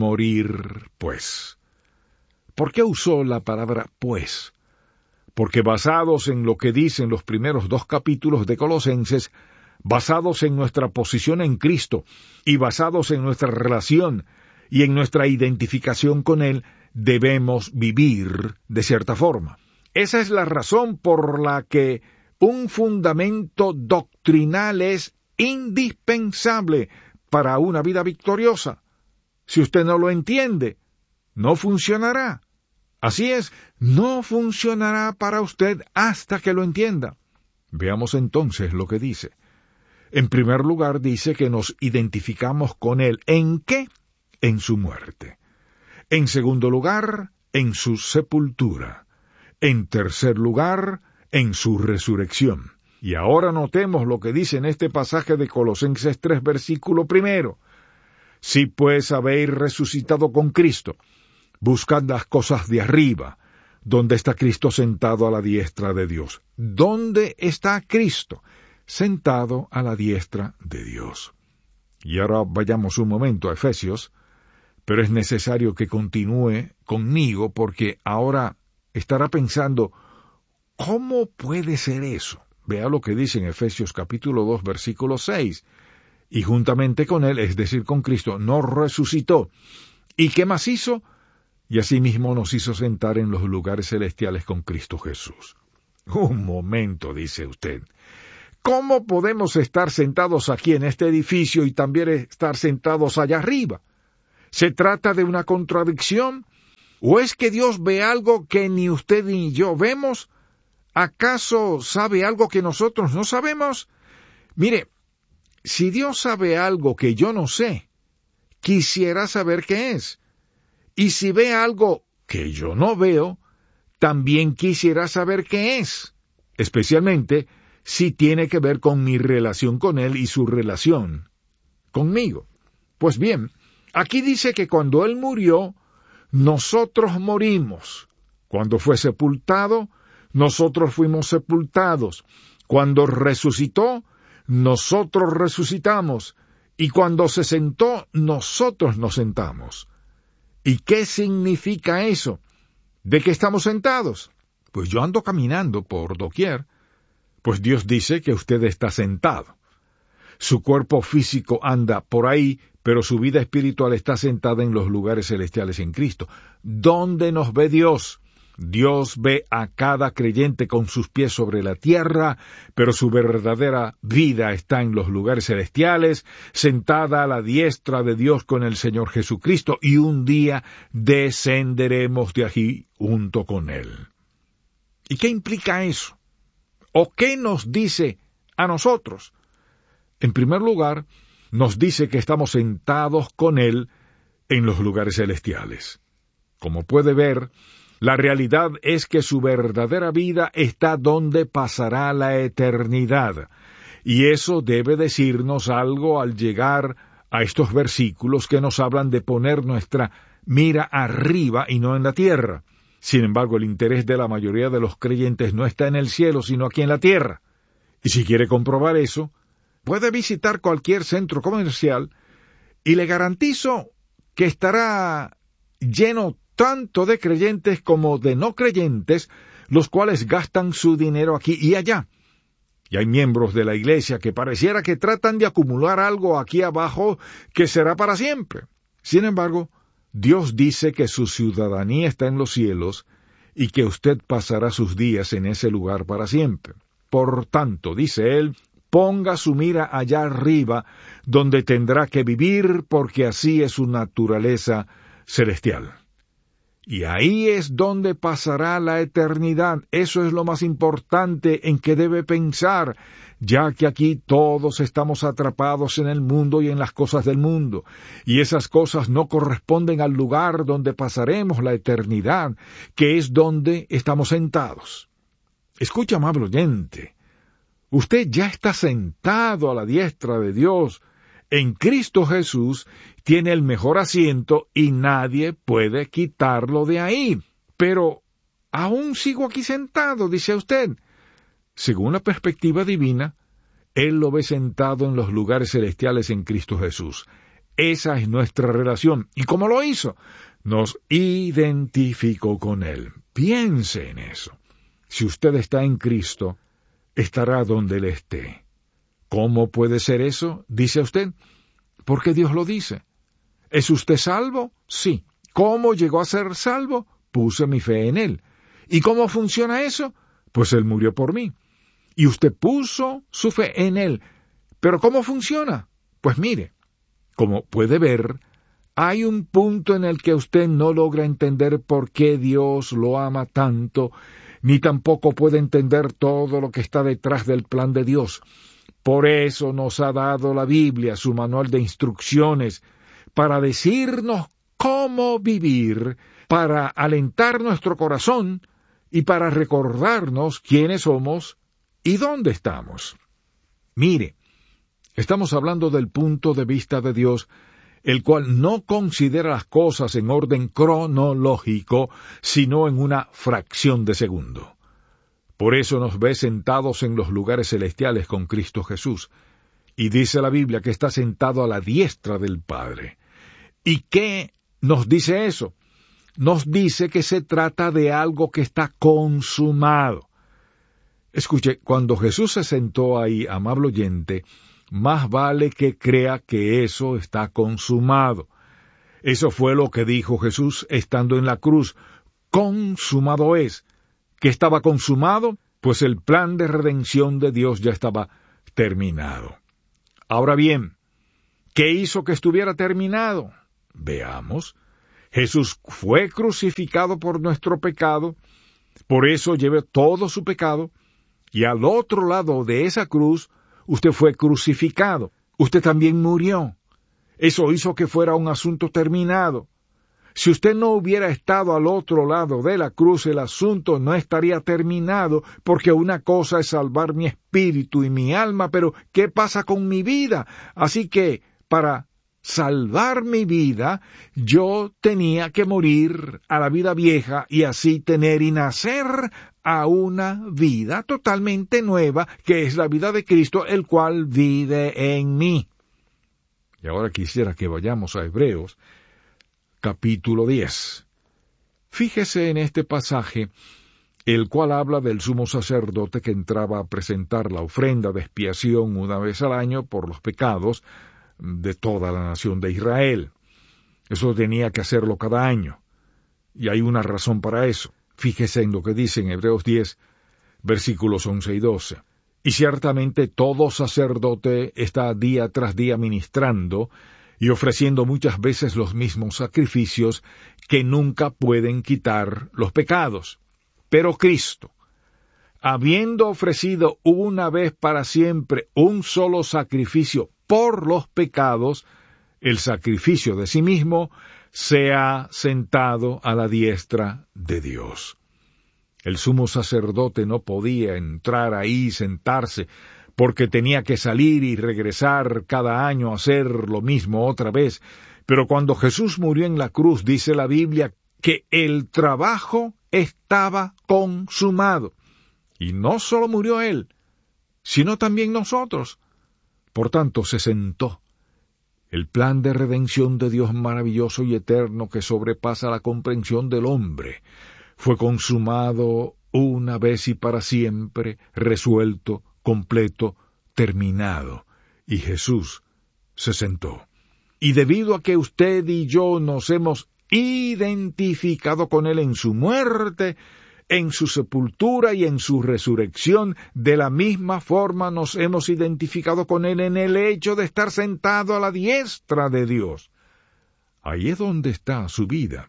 morir, pues. ¿Por qué usó la palabra pues? Porque basados en lo que dicen los primeros dos capítulos de Colosenses, basados en nuestra posición en Cristo y basados en nuestra relación y en nuestra identificación con Él, debemos vivir de cierta forma. Esa es la razón por la que un fundamento doctrinal es indispensable para una vida victoriosa. Si usted no lo entiende, no funcionará. Así es, no funcionará para usted hasta que lo entienda. Veamos entonces lo que dice. En primer lugar, dice que nos identificamos con Él. ¿En qué? En su muerte. En segundo lugar, en su sepultura. En tercer lugar, en su resurrección. Y ahora notemos lo que dice en este pasaje de Colosenses tres, versículo primero. Si pues habéis resucitado con Cristo, buscad las cosas de arriba, donde está Cristo sentado a la diestra de Dios. ¿Dónde está Cristo? Sentado a la diestra de Dios. Y ahora vayamos un momento a Efesios, pero es necesario que continúe conmigo porque ahora estará pensando, ¿cómo puede ser eso? Vea lo que dice en Efesios capítulo dos, versículo seis. Y juntamente con Él, es decir, con Cristo, nos resucitó. ¿Y qué más hizo? Y asimismo nos hizo sentar en los lugares celestiales con Cristo Jesús. Un momento, dice usted. ¿Cómo podemos estar sentados aquí en este edificio y también estar sentados allá arriba? ¿Se trata de una contradicción? ¿O es que Dios ve algo que ni usted ni yo vemos? ¿Acaso sabe algo que nosotros no sabemos? Mire, si Dios sabe algo que yo no sé, quisiera saber qué es. Y si ve algo que yo no veo, también quisiera saber qué es, especialmente si tiene que ver con mi relación con Él y su relación conmigo. Pues bien, aquí dice que cuando Él murió, nosotros morimos. Cuando fue sepultado, nosotros fuimos sepultados. Cuando resucitó, nosotros resucitamos. Y cuando se sentó, nosotros nos sentamos. ¿Y qué significa eso? ¿De qué estamos sentados? Pues yo ando caminando por doquier. Pues Dios dice que usted está sentado. Su cuerpo físico anda por ahí, pero su vida espiritual está sentada en los lugares celestiales en Cristo. ¿Dónde nos ve Dios? Dios ve a cada creyente con sus pies sobre la tierra, pero su verdadera vida está en los lugares celestiales, sentada a la diestra de Dios con el Señor Jesucristo, y un día descenderemos de allí junto con Él. ¿Y qué implica eso? ¿O qué nos dice a nosotros? En primer lugar, nos dice que estamos sentados con Él en los lugares celestiales. Como puede ver, la realidad es que su verdadera vida está donde pasará la eternidad. Y eso debe decirnos algo al llegar a estos versículos que nos hablan de poner nuestra mira arriba y no en la tierra. Sin embargo, el interés de la mayoría de los creyentes no está en el cielo, sino aquí en la tierra. Y si quiere comprobar eso, puede visitar cualquier centro comercial y le garantizo que estará lleno tanto de creyentes como de no creyentes, los cuales gastan su dinero aquí y allá. Y hay miembros de la iglesia que pareciera que tratan de acumular algo aquí abajo que será para siempre. Sin embargo, Dios dice que su ciudadanía está en los cielos y que usted pasará sus días en ese lugar para siempre. Por tanto, dice Él, ponga su mira allá arriba, donde tendrá que vivir, porque así es su naturaleza celestial. Y ahí es donde pasará la eternidad. Eso es lo más importante en que debe pensar, ya que aquí todos estamos atrapados en el mundo y en las cosas del mundo, y esas cosas no corresponden al lugar donde pasaremos la eternidad, que es donde estamos sentados. Escucha, amable oyente, usted ya está sentado a la diestra de Dios. En Cristo Jesús tiene el mejor asiento y nadie puede quitarlo de ahí. Pero aún sigo aquí sentado, dice usted. Según la perspectiva divina, Él lo ve sentado en los lugares celestiales en Cristo Jesús. Esa es nuestra relación. ¿Y cómo lo hizo? Nos identificó con Él. Piense en eso. Si usted está en Cristo, estará donde Él esté. ¿Cómo puede ser eso? Dice usted. Porque Dios lo dice. ¿Es usted salvo? Sí. ¿Cómo llegó a ser salvo? Puse mi fe en Él. ¿Y cómo funciona eso? Pues Él murió por mí. Y usted puso su fe en Él. ¿Pero cómo funciona? Pues mire, como puede ver, hay un punto en el que usted no logra entender por qué Dios lo ama tanto, ni tampoco puede entender todo lo que está detrás del plan de Dios. Por eso nos ha dado la Biblia, su manual de instrucciones, para decirnos cómo vivir, para alentar nuestro corazón y para recordarnos quiénes somos y dónde estamos. Mire, estamos hablando del punto de vista de Dios, el cual no considera las cosas en orden cronológico, sino en una fracción de segundo. Por eso nos ve sentados en los lugares celestiales con Cristo Jesús. Y dice la Biblia que está sentado a la diestra del Padre. ¿Y qué nos dice eso? Nos dice que se trata de algo que está consumado. Escuche, cuando Jesús se sentó ahí, amable oyente, más vale que crea que eso está consumado. Eso fue lo que dijo Jesús estando en la cruz. Consumado es. ¿Que estaba consumado? pues el plan de redención de Dios ya estaba terminado. Ahora bien, ¿qué hizo que estuviera terminado? Veamos. Jesús fue crucificado por nuestro pecado, por eso llevó todo su pecado, y al otro lado de esa cruz, usted fue crucificado. Usted también murió. Eso hizo que fuera un asunto terminado. Si usted no hubiera estado al otro lado de la cruz, el asunto no estaría terminado, porque una cosa es salvar mi espíritu y mi alma, pero ¿qué pasa con mi vida? Así que, para salvar mi vida, yo tenía que morir a la vida vieja y así tener y nacer a una vida totalmente nueva, que es la vida de Cristo, el cual vive en mí. Y ahora quisiera que vayamos a Hebreos, capítulo diez. Fíjese en este pasaje, el cual habla del sumo sacerdote que entraba a presentar la ofrenda de expiación una vez al año por los pecados de toda la nación de Israel. Eso tenía que hacerlo cada año, y hay una razón para eso. Fíjese en lo que dice en Hebreos diez, versículos once y doce. Y ciertamente todo sacerdote está día tras día ministrando y ofreciendo muchas veces los mismos sacrificios que nunca pueden quitar los pecados. Pero Cristo, habiendo ofrecido una vez para siempre un solo sacrificio por los pecados, el sacrificio de sí mismo, se ha sentado a la diestra de Dios. El sumo sacerdote no podía entrar ahí y sentarse, porque tenía que salir y regresar cada año a hacer lo mismo otra vez. Pero cuando Jesús murió en la cruz, dice la Biblia, que el trabajo estaba consumado. Y no solo murió Él, sino también nosotros. Por tanto, se sentó. El plan de redención de Dios maravilloso y eterno que sobrepasa la comprensión del hombre fue consumado una vez y para siempre, resuelto, completo, terminado. Y Jesús se sentó. Y debido a que usted y yo nos hemos identificado con Él en su muerte, en su sepultura y en su resurrección, de la misma forma nos hemos identificado con Él en el hecho de estar sentado a la diestra de Dios. Ahí es donde está su vida,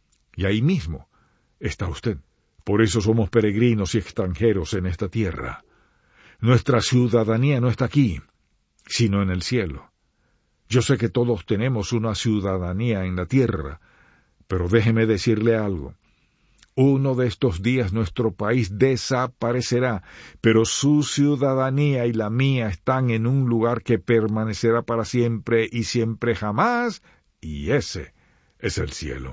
y ahí mismo está usted. Por eso somos peregrinos y extranjeros en esta tierra. Nuestra ciudadanía no está aquí, sino en el cielo. Yo sé que todos tenemos una ciudadanía en la tierra, pero déjeme decirle algo. Uno de estos días nuestro país desaparecerá, pero su ciudadanía y la mía están en un lugar que permanecerá para siempre y siempre jamás, y ese es el cielo.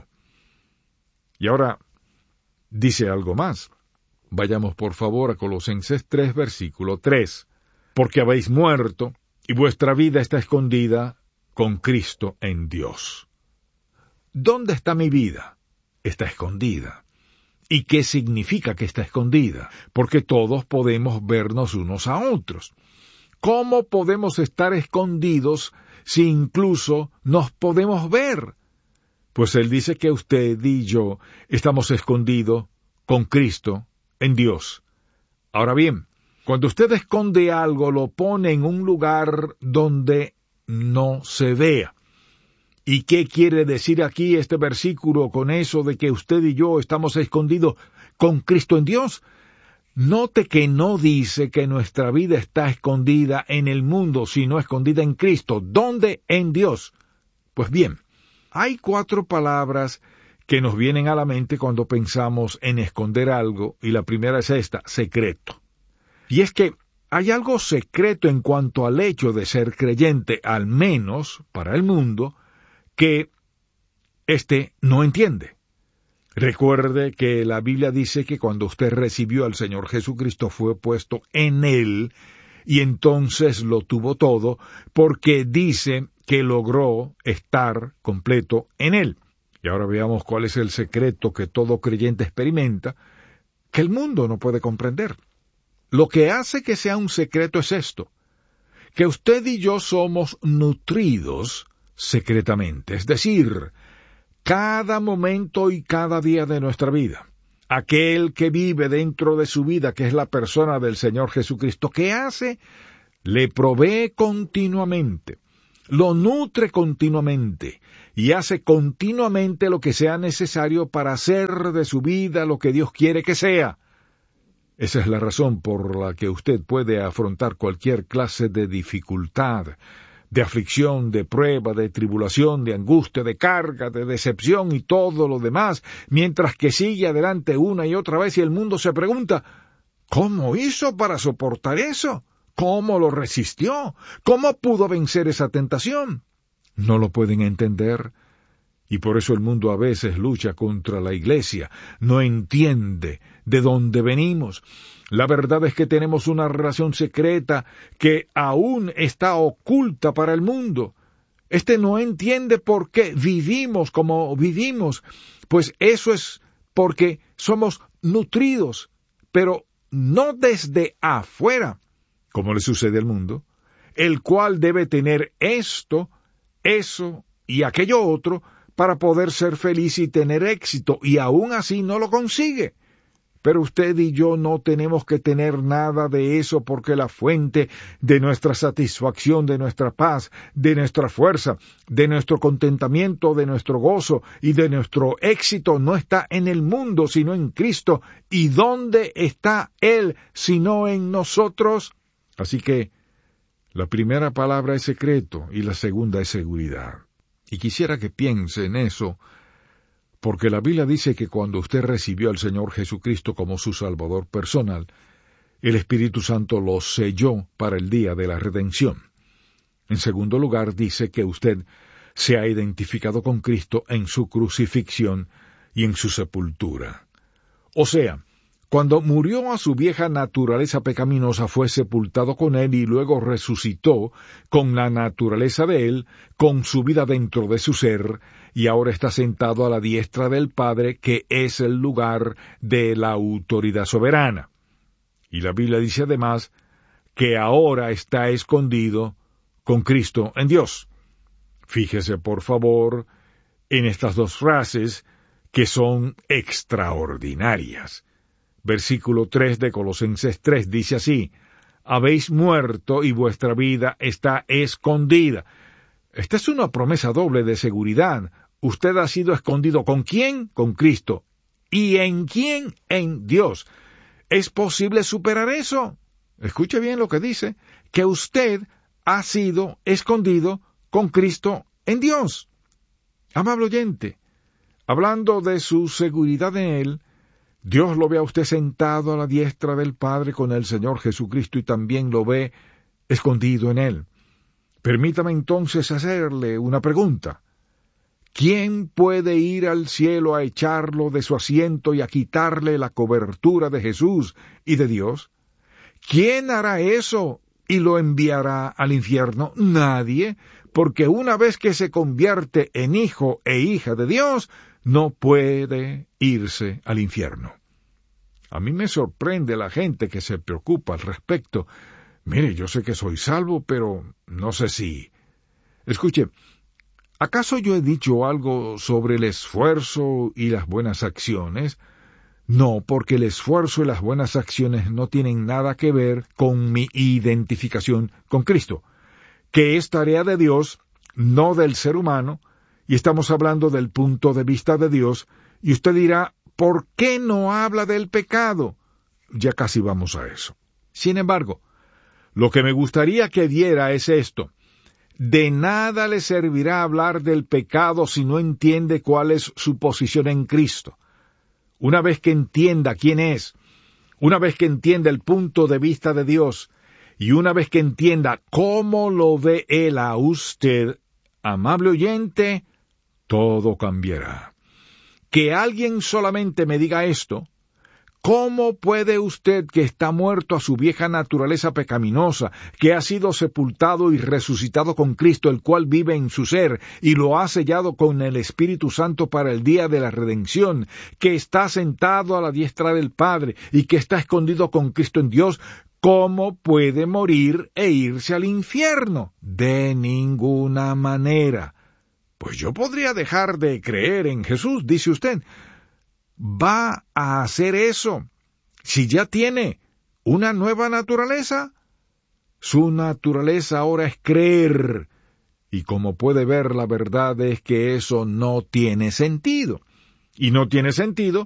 Y ahora dice algo más. Vayamos por favor a Colosenses tres, versículo tres. Porque habéis muerto, y vuestra vida está escondida con Cristo en Dios. ¿Dónde está mi vida? Está escondida. ¿Y qué significa que está escondida? Porque todos podemos vernos unos a otros. ¿Cómo podemos estar escondidos si incluso nos podemos ver? Pues él dice que usted y yo estamos escondidos con Cristo en Dios. Ahora bien, cuando usted esconde algo, lo pone en un lugar donde no se vea. ¿Y qué quiere decir aquí este versículo con eso de que usted y yo estamos escondidos con Cristo en Dios? Note que no dice que nuestra vida está escondida en el mundo, sino escondida en Cristo. ¿Dónde? En Dios. Pues bien, hay cuatro palabras que nos vienen a la mente cuando pensamos en esconder algo, y la primera es esta, secreto. Y es que hay algo secreto en cuanto al hecho de ser creyente, al menos para el mundo, que éste no entiende. Recuerde que la Biblia dice que cuando usted recibió al Señor Jesucristo fue puesto en Él, y entonces lo tuvo todo, porque dice que logró estar completo en Él. Y ahora veamos cuál es el secreto que todo creyente experimenta, que el mundo no puede comprender. Lo que hace que sea un secreto es esto, que usted y yo somos nutridos secretamente, es decir, cada momento y cada día de nuestra vida. aquel que vive dentro de su vida, que es la persona del Señor Jesucristo, ¿qué hace? Le provee continuamente, lo nutre continuamente y hace continuamente lo que sea necesario para hacer de su vida lo que Dios quiere que sea. Esa es la razón por la que usted puede afrontar cualquier clase de dificultad, de aflicción, de prueba, de tribulación, de angustia, de carga, de decepción y todo lo demás, mientras que sigue adelante una y otra vez y el mundo se pregunta, ¿cómo hizo para soportar eso? ¿Cómo lo resistió? ¿Cómo pudo vencer esa tentación? No lo pueden entender. Y por eso el mundo a veces lucha contra la Iglesia, no entiende de dónde venimos. La verdad es que tenemos una relación secreta que aún está oculta para el mundo. Este no entiende por qué vivimos como vivimos, pues eso es porque somos nutridos, pero no desde afuera, como le sucede al mundo, el cual debe tener esto, eso y aquello otro, para poder ser feliz y tener éxito, y aún así no lo consigue. Pero usted y yo no tenemos que tener nada de eso porque la fuente de nuestra satisfacción, de nuestra paz, de nuestra fuerza, de nuestro contentamiento, de nuestro gozo y de nuestro éxito no está en el mundo, sino en Cristo. ¿Y dónde está Él, sino en nosotros? Así que la primera palabra es secreto y la segunda es seguridad. Y quisiera que piense en eso, porque la Biblia dice que cuando usted recibió al Señor Jesucristo como su Salvador personal, el Espíritu Santo lo selló para el día de la redención. En segundo lugar, dice que usted se ha identificado con Cristo en su crucifixión y en su sepultura. O sea, cuando murió a su vieja naturaleza pecaminosa, fue sepultado con él y luego resucitó con la naturaleza de él, con su vida dentro de su ser, y ahora está sentado a la diestra del Padre, que es el lugar de la autoridad soberana. Y la Biblia dice además que ahora está escondido con Cristo en Dios. Fíjese, por favor, en estas dos frases que son extraordinarias. Versículo tres de Colosenses tres dice así, habéis muerto y vuestra vida está escondida. Esta es una promesa doble de seguridad. Usted ha sido escondido. ¿Con quién? Con Cristo. ¿Y en quién? En Dios. ¿Es posible superar eso? Escuche bien lo que dice, que usted ha sido escondido con Cristo en Dios. Amable oyente, hablando de su seguridad en Él, Dios lo ve a usted sentado a la diestra del Padre con el Señor Jesucristo y también lo ve escondido en Él. Permítame entonces hacerle una pregunta. ¿Quién puede ir al cielo a echarlo de su asiento y a quitarle la cobertura de Jesús y de Dios? ¿Quién hará eso y lo enviará al infierno? Nadie, porque una vez que se convierte en hijo e hija de Dios, no puede irse al infierno. A mí me sorprende la gente que se preocupa al respecto. Mire, yo sé que soy salvo, pero no sé si... Escuche, ¿acaso yo he dicho algo sobre el esfuerzo y las buenas acciones? No, porque el esfuerzo y las buenas acciones no tienen nada que ver con mi identificación con Cristo, que es tarea de Dios, no del ser humano, y estamos hablando del punto de vista de Dios, y usted dirá, ¿por qué no habla del pecado? Ya casi vamos a eso. Sin embargo, lo que me gustaría que diera es esto. De nada le servirá hablar del pecado si no entiende cuál es su posición en Cristo. Una vez que entienda quién es, una vez que entienda el punto de vista de Dios, y una vez que entienda cómo lo ve Él a usted, amable oyente, todo cambiará. Que alguien solamente me diga esto, ¿cómo puede usted que está muerto a su vieja naturaleza pecaminosa, que ha sido sepultado y resucitado con Cristo, el cual vive en su ser, y lo ha sellado con el Espíritu Santo para el día de la redención, que está sentado a la diestra del Padre, y que está escondido con Cristo en Dios, ¿cómo puede morir e irse al infierno? De ninguna manera. Pues yo podría dejar de creer en Jesús, dice usted. va a hacer eso si ya tiene una nueva naturaleza? Su naturaleza ahora es creer, y como puede ver, la verdad es que eso no tiene sentido. Y no tiene sentido